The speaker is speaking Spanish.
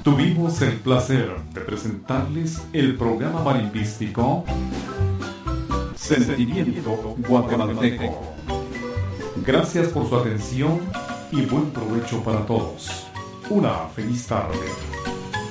Tuvimos el placer de presentarles el programa marimbístico Sentimiento Guatemalteco. Gracias por su atención y buen provecho para todos. Una feliz tarde.